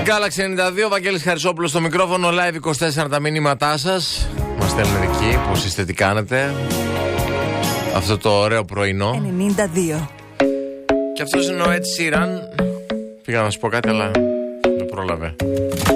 Galaxy 92, Βαγγέλης Χαρισόπουλος στο μικρόφωνο, Live 24 τα μηνύματά σας. Μας στέλνουν εκεί, πώς είστε, τι κάνετε. Αυτό το ωραίο πρωινό. 92. Και αυτός είναι ο Ed Sheeran. Πήγα να σου πω κάτι, αλλά δεν πρόλαβε.